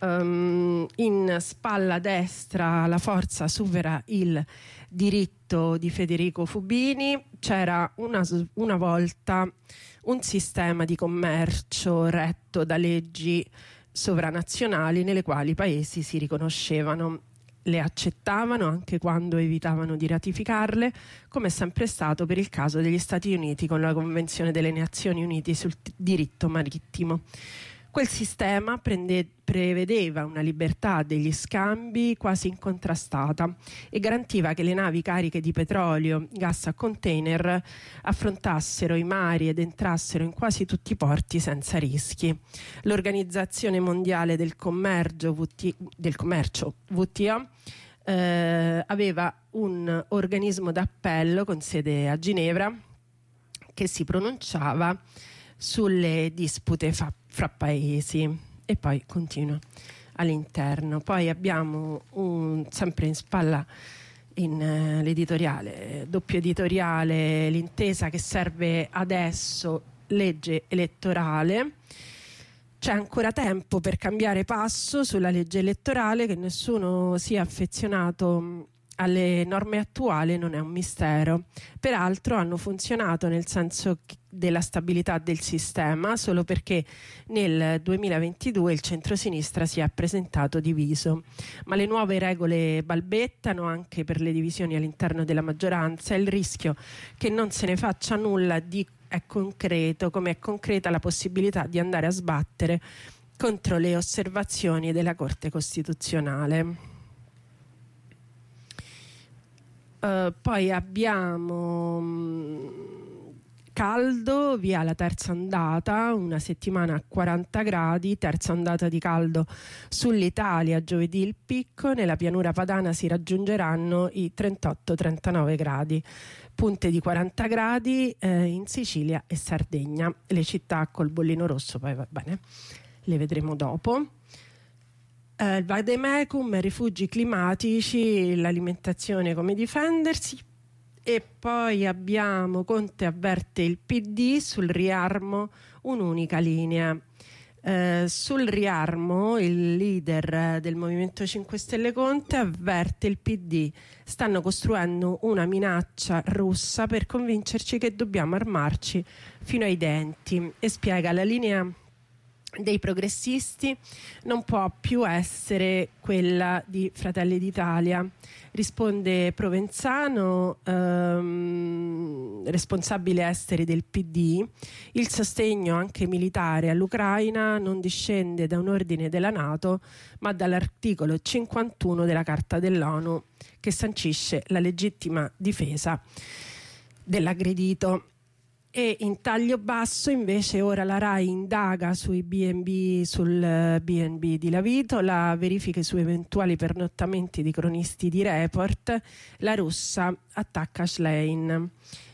in spalla destra la forza supera il diritto di Federico Fubini. C'era una volta un sistema di commercio retto da leggi sovranazionali nelle quali i paesi si riconoscevano, le accettavano anche quando evitavano di ratificarle, come è sempre stato per il caso degli Stati Uniti con la Convenzione delle Nazioni Unite sul diritto marittimo. Quel sistema prevedeva una libertà degli scambi quasi incontrastata e garantiva che le navi cariche di petrolio, gas a container affrontassero i mari ed entrassero in quasi tutti i porti senza rischi. L'Organizzazione Mondiale del Commercio, WTO, aveva un organismo d'appello con sede a Ginevra che si pronunciava sulle dispute fra paesi, e poi continua all'interno. Poi abbiamo sempre in spalla l'editoriale, doppio editoriale, l'intesa che serve adesso, legge elettorale. C'è ancora tempo per cambiare passo sulla legge elettorale, che nessuno sia affezionato alle norme attuali non è un mistero. Peraltro hanno funzionato nel senso della stabilità del sistema, solo perché nel 2022 il centrosinistra si è presentato diviso. Ma le nuove regole balbettano anche per le divisioni all'interno della maggioranza, e il rischio che non se ne faccia nulla è concreto, come è concreta la possibilità di andare a sbattere contro le osservazioni della Corte Costituzionale. Poi abbiamo caldo, via la terza ondata, una settimana a 40 gradi, terza ondata di caldo sull'Italia, giovedì il picco, nella pianura padana si raggiungeranno i 38-39 gradi, punte di 40 gradi in Sicilia e Sardegna. Le città col bollino rosso poi va bene, le vedremo dopo. Il vademecum, rifugi climatici, l'alimentazione, come difendersi. E poi abbiamo Conte avverte il PD sul riarmo, un'unica linea. Sul riarmo il leader del Movimento 5 Stelle Conte avverte il PD: stanno costruendo una minaccia russa per convincerci che dobbiamo armarci fino ai denti, e spiega: la linea dei progressisti non può più essere quella di Fratelli d'Italia. Risponde Provenzano, responsabile esteri del PD. Il sostegno anche militare all'Ucraina non discende da un ordine della NATO, ma dall'articolo 51 della Carta dell'ONU, che sancisce la legittima difesa dell'aggredito. E in taglio basso invece ora la RAI indaga sul B&B di Lavitola, verifiche su eventuali pernottamenti di cronisti di Report, la russa attacca Schlein.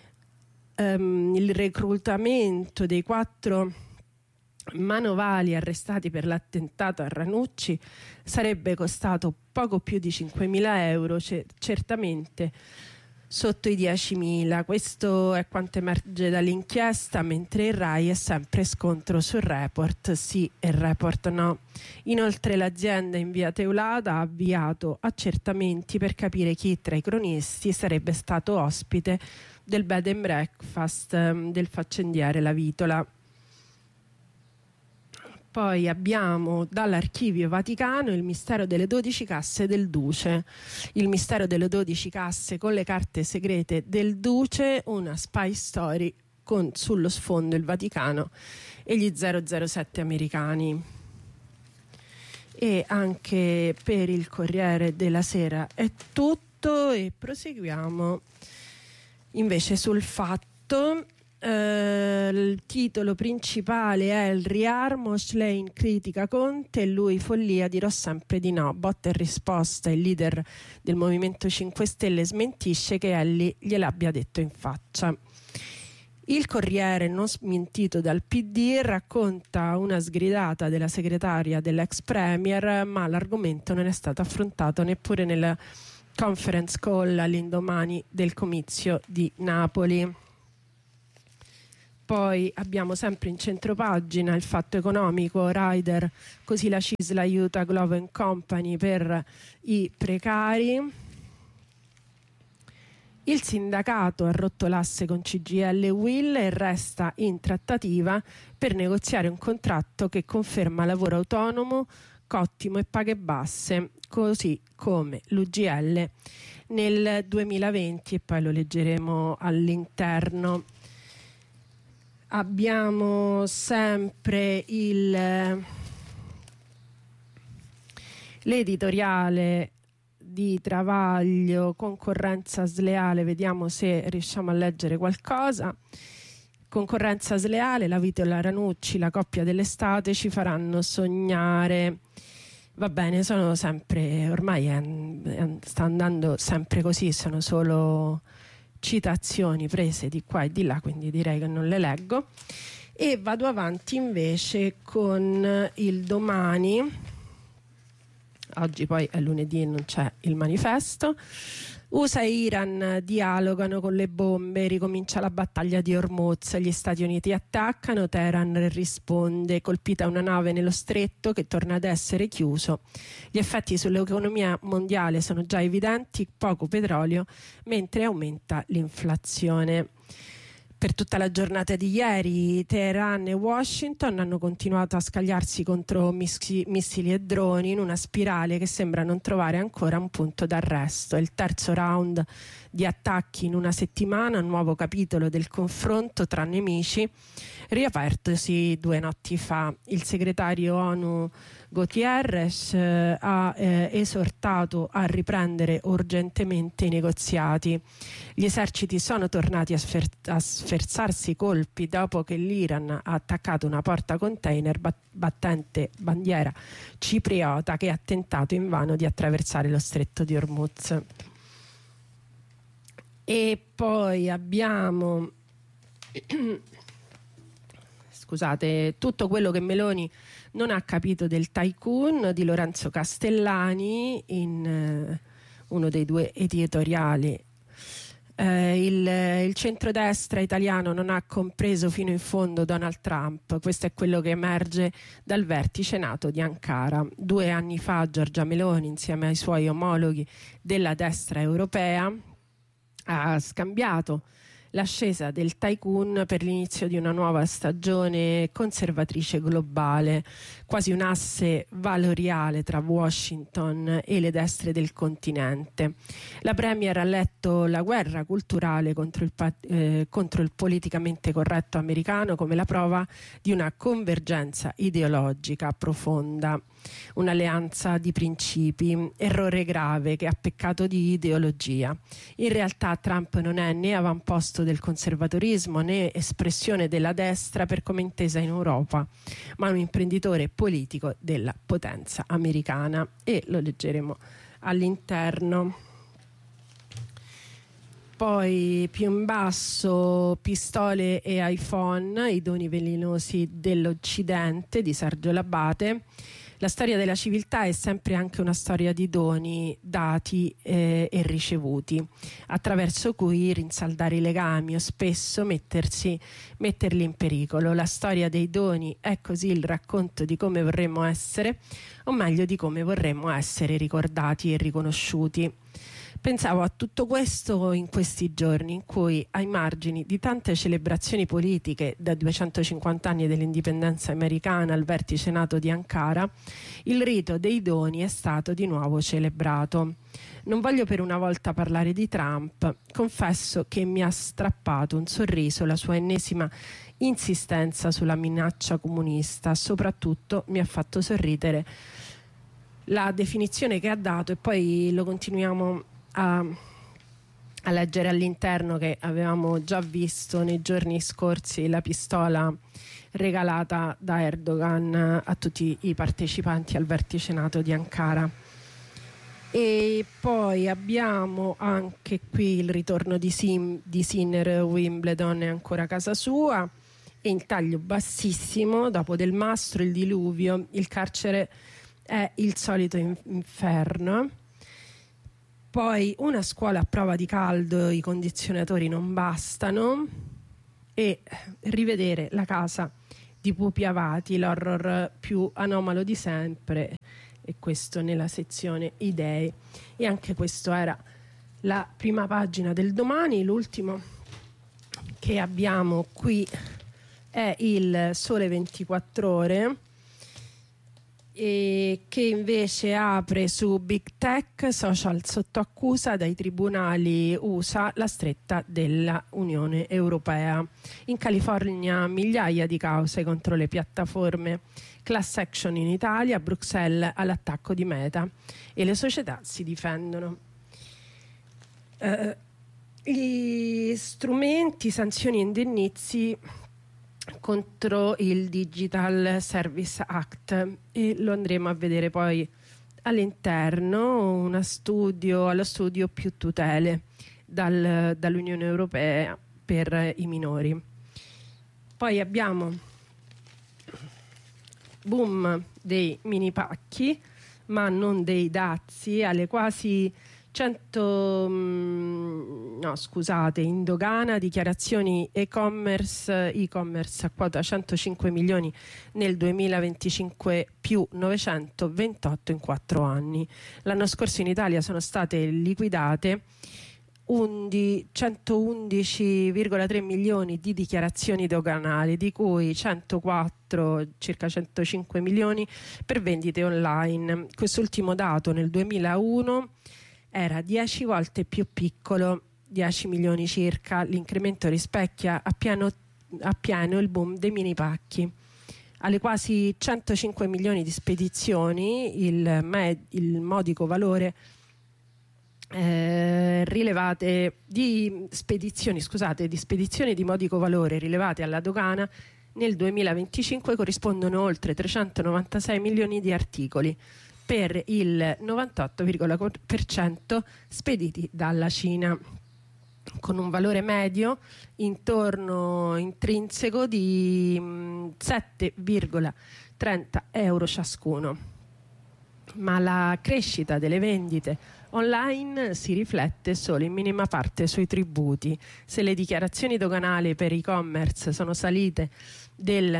Il reclutamento dei 4 manovali arrestati per l'attentato a Ranucci sarebbe costato poco più di 5.000 euro, certamente sotto i 10.000. Questo è quanto emerge dall'inchiesta, mentre il RAI è sempre scontro sul Report sì e Report no. Inoltre l'azienda in via Teulada ha avviato accertamenti per capire chi tra i cronisti sarebbe stato ospite del bed and breakfast del faccendiere Lavitola. Poi abbiamo dall'Archivio Vaticano il mistero delle 12 casse del Duce. Il mistero delle 12 casse con le carte segrete del Duce, una spy story con sullo sfondo il Vaticano e gli 007 americani. E anche per il Corriere della Sera è tutto, e proseguiamo invece sul Fatto. Il titolo principale è: il riarmo, Schlein critica Conte e lui follia, dirò sempre di no. Botta e risposta, il leader del Movimento 5 Stelle smentisce che Elli gliel'abbia detto in faccia. Il Corriere, non smentito dal PD, racconta una sgridata della segretaria dell'ex premier, ma l'argomento non è stato affrontato neppure nella conference call all'indomani del comizio di Napoli. poi abbiamo sempre in centropagina il Fatto Economico, Rider, così la CISL aiuta Glovo Company per i precari. Il sindacato ha rotto l'asse con CGIL e UIL e resta in trattativa per negoziare un contratto che conferma lavoro autonomo, cottimo e paghe basse, così come l'UGL nel 2020, e poi lo leggeremo all'interno. Abbiamo sempre l'editoriale di Travaglio, concorrenza sleale, vediamo se riusciamo a leggere qualcosa. Concorrenza sleale, la Vito e la Ranucci, la coppia dell'estate ci faranno sognare. Va bene, sono sempre, ormai sta andando sempre così, sono solo citazioni prese di qua e di là, quindi direi che non le leggo. E vado avanti invece con il Domani. Oggi poi è lunedì e non c'è il manifesto. USA e Iran dialogano con le bombe, ricomincia la battaglia di Hormuz, gli Stati Uniti attaccano, Teheran risponde, colpita una nave nello stretto che torna ad essere chiuso. Gli effetti sull'economia mondiale sono già evidenti, poco petrolio mentre aumenta l'inflazione. Per tutta la giornata di ieri Teheran e Washington hanno continuato a scagliarsi contro missili e droni in una spirale che sembra non trovare ancora un punto d'arresto. È il terzo round di attacchi in una settimana, un nuovo capitolo del confronto tra nemici riapertosi 2 notti fa. Il segretario ONU Guterres ha esortato a riprendere urgentemente i negoziati. Gli eserciti sono tornati a sferzarsi colpi dopo che l'Iran ha attaccato una porta container battente bandiera cipriota che ha tentato invano di attraversare lo stretto di Hormuz. E poi abbiamo scusate, tutto quello che Meloni non ha capito del tycoon di Lorenzo Castellani in uno dei 2 editoriali. Il centrodestra italiano non ha compreso fino in fondo Donald Trump, questo è quello che emerge dal vertice NATO di Ankara. 2 anni fa Giorgia Meloni, insieme ai suoi omologhi della destra europea, ha scambiato l'ascesa del tycoon per l'inizio di una nuova stagione conservatrice globale, quasi un asse valoriale tra Washington e le destre del continente. La Premier ha letto la guerra culturale contro il politicamente corretto americano come la prova di una convergenza ideologica profonda, un'alleanza di principi, errore grave che ha peccato di ideologia. In realtà Trump non è né avamposto del conservatorismo né espressione della destra per come intesa in Europa, ma un imprenditore politico della potenza americana, e lo leggeremo all'interno. Poi più in basso, pistole e iPhone, i doni velenosi dell'Occidente di Sergio Labate. La storia della civiltà è sempre anche una storia di doni dati e ricevuti, attraverso cui rinsaldare i legami o spesso metterli in pericolo. La storia dei doni è così il racconto di come vorremmo essere, o meglio di come vorremmo essere ricordati e riconosciuti. Pensavo a tutto questo in questi giorni in cui, ai margini di tante celebrazioni politiche, da 250 anni dell'indipendenza americana al vertice NATO di Ankara, il rito dei doni è stato di nuovo celebrato. Non voglio per una volta parlare di Trump, confesso che mi ha strappato un sorriso la sua ennesima insistenza sulla minaccia comunista, soprattutto mi ha fatto sorridere la definizione che ha dato, e poi lo continuiamo a leggere all'interno, che avevamo già visto nei giorni scorsi, la pistola regalata da Erdogan a tutti i partecipanti al vertice NATO di Ankara. E poi abbiamo anche qui il ritorno di Sinner, Wimbledon è ancora a casa sua, e in taglio bassissimo, dopo Del Mastro, il diluvio, il carcere è il solito inferno. Poi una scuola a prova di caldo, i condizionatori non bastano. e rivedere La casa di Pupi Avati, l'horror più anomalo di sempre, e questo nella sezione idee. E anche questo era la prima pagina del Domani. L'ultimo che abbiamo qui è il Sole 24 Ore, e che invece apre su Big Tech, social sotto accusa dai tribunali USA, la stretta della Unione Europea. In California migliaia di cause contro le piattaforme, class action in Italia, Bruxelles all'attacco di Meta e le società si difendono. Gli strumenti, sanzioni e indennizzi contro il Digital Service Act, e lo andremo a vedere poi all'interno. Allo studio più tutele dall'Unione Europea per i minori. Poi abbiamo boom dei mini pacchi, ma non dei dazi, alle quasi 100 in dogana, dichiarazioni e-commerce a quota 105 milioni nel 2025 più 928 in 4 anni. L'anno scorso in Italia sono state liquidate 111,3 milioni di dichiarazioni doganali, di cui 104, circa 105 milioni per vendite online. Quest'ultimo dato nel 2001 era 10 volte più piccolo, 10 milioni circa. L'incremento rispecchia appieno il boom dei mini pacchi. Alle quasi 105 milioni di spedizioni, il modico valore di spedizioni di modico valore rilevate alla dogana nel 2025 corrispondono oltre 396 milioni di articoli, per il 98,% spediti dalla Cina, con un valore medio intrinseco di 7,30 euro ciascuno. Ma la crescita delle vendite online si riflette solo in minima parte sui tributi. Se le dichiarazioni doganali per e-commerce sono salite del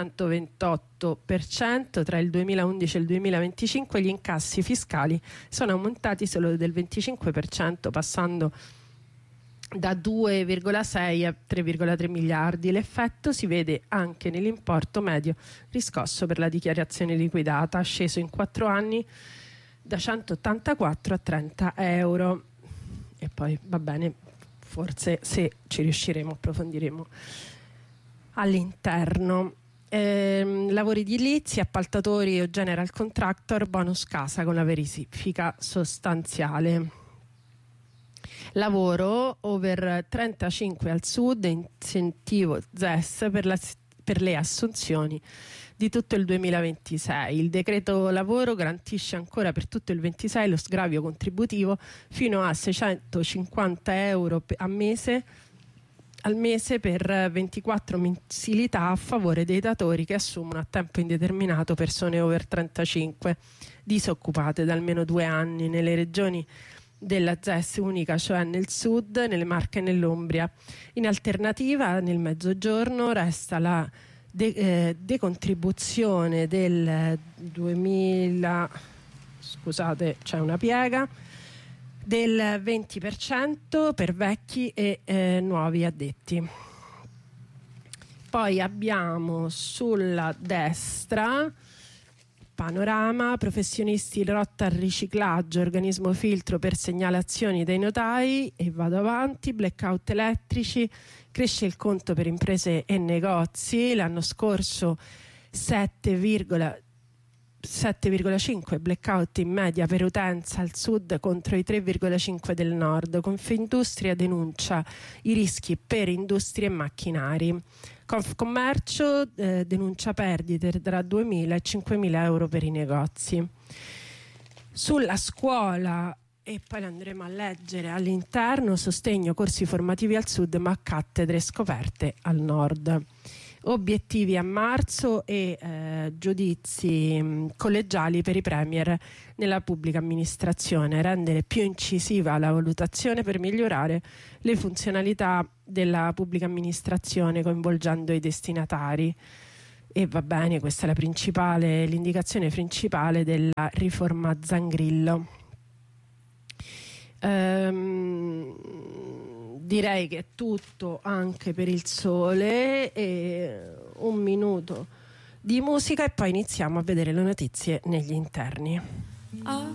928% tra il 2011 e il 2025, gli incassi fiscali sono aumentati solo del 25%, passando da 2,6 a 3,3 miliardi. L'effetto si vede anche nell'importo medio riscosso per la dichiarazione liquidata, sceso in 4 anni da 184 a 30 euro. E poi va bene, forse se ci riusciremo approfondiremo all'interno. Lavori edilizi, appaltatori o general contractor, bonus casa con la verifica sostanziale. Lavoro over 35 al sud, incentivo ZES per le assunzioni di tutto il 2026. Il decreto lavoro garantisce ancora per tutto il 26 lo sgravio contributivo fino a 650 euro al mese per 24 mensilità a favore dei datori che assumono a tempo indeterminato persone over 35 disoccupate da almeno 2 anni nelle regioni della ZES unica, cioè nel sud, nelle Marche e nell'Umbria. In alternativa, nel mezzogiorno resta la decontribuzione del 2000, scusate, c'è una piega, del 20% per vecchi e nuovi addetti. Poi abbiamo sulla destra panorama, professionisti, rotta al riciclaggio, organismo filtro per segnalazioni dei notai, e vado avanti, blackout elettrici, cresce il conto per imprese e negozi, l'anno scorso 7,5 blackout in media per utenza al sud contro i 3,5 del nord. Confindustria denuncia i rischi per industrie e macchinari. Confcommercio denuncia perdite tra 2.000 e 5.000 euro per i negozi. Sulla scuola, e poi le andremo a leggere all'interno, sostegno corsi formativi al sud ma cattedre scoperte al nord. obiettivi a marzo e giudizi collegiali per i premier nella pubblica amministrazione, rendere più incisiva la valutazione per migliorare le funzionalità della pubblica amministrazione coinvolgendo i destinatari. E va bene, questa è l'indicazione principale della riforma Zangrillo. Direi che è tutto anche per Il Sole, e un minuto di musica e poi iniziamo a vedere le notizie negli interni.